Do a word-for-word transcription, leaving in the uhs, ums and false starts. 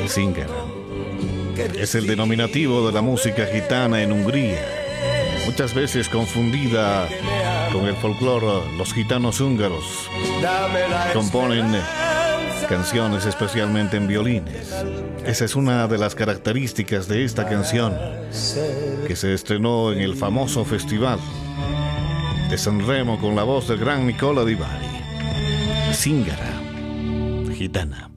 Zingara es el denominativo de la música gitana en Hungría, muchas veces confundida con el folclore. Los gitanos húngaros componen canciones especialmente en violines. Esa es una de las características de esta canción, que se estrenó en el famoso festival de San Remo con la voz del gran Nicola Di Bari. Zingara, gitana.